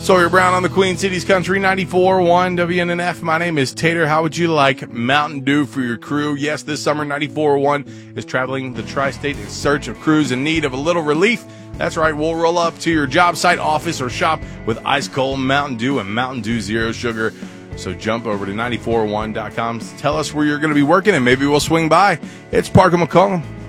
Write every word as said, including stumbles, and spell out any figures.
Sawyer Brown on the Queen Cities Country, ninety-four point one W N N F. My name is Tater. How would you like Mountain Dew for your crew? Yes, this summer, ninety-four point one is traveling the tri-state in search of crews in need of a little relief. That's right, we'll roll up to your job site, office, or shop with ice-cold Mountain Dew and Mountain Dew Zero Sugar. So jump over to ninety-four point one dot com. Tell us where you're going to be working, and maybe we'll swing by. It's Parker McCollum.